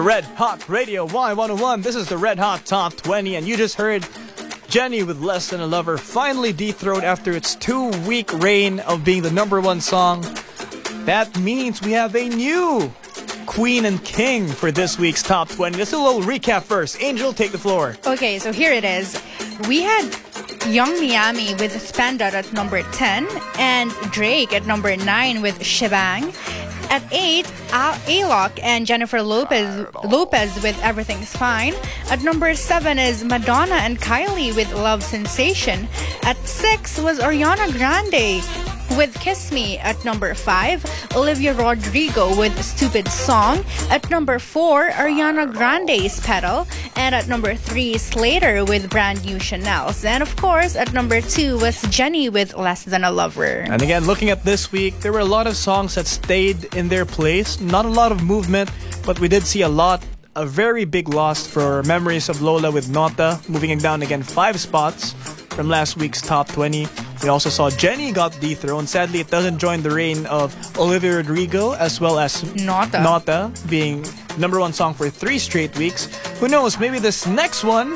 Red Hot Radio Y101. This is the Red Hot Top 20, and you just heard Jenny with Less Than a Lover finally dethroned after its 2-week reign of being the #1 song. That means we have a new Queen and King for this week's Top 20. Let's do a little recap first. Angel, take the floor. Okay, so here it is. We had Young Miami with Spandot at number 10 and Drake at number 9 with Shebang. At 8, Alok and Jennifer Lopez with Everything's Fine. At number 7 is Madonna and Kylie with Love Sensation. At 6 was Ariana Grande with Kiss Me. At number 5, Olivia Rodrigo with Stupid Song. At number 4, Ariana Grande's Pedal. And at number 3, Slater with Brand New Chanel's. And of course, at number 2 was Jenny with Less Than a Lover. And again, looking at this week, there were a lot of songs that stayed in their place. Not a lot of movement, but we did see a very big loss for Memories of Lola with Nota, moving it down again 5 spots from last week's Top 20. We also saw Jenny got dethroned. Sadly, it doesn't join the reign of Olivia Rodrigo as well as Nota being #1 song for 3 straight weeks. Who knows? Maybe this next one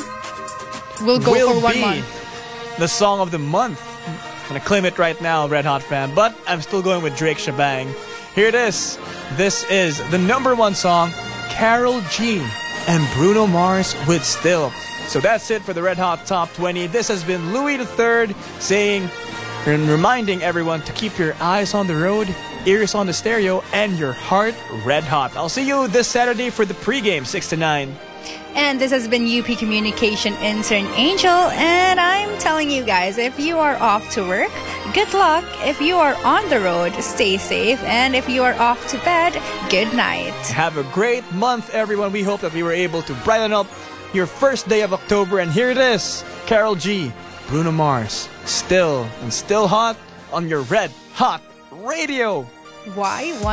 will go for 1 be month. The song of the month. I'm gonna claim it right now, Red Hot fan. But I'm still going with Drake Shebang. Here it is. This is the #1 song, Karol G and Bruno Mars with Still. So that's it for the Red Hot Top 20. This has been Louis III saying and reminding everyone to keep your eyes on the road, ears on the stereo, and your heart red hot. I'll see you this Saturday for the pregame, 6 to 9. And this has been UP Communication Intern Angel, and I'm telling you guys, if you are off to work, good luck. If you are on the road, stay safe. And if you are off to bed, good night. Have a great month, everyone. We hope that we were able to brighten up your first day of October. And here it is, Karol G, Bruno Mars, Still and Still Hot on your Red Hot Radio. Why?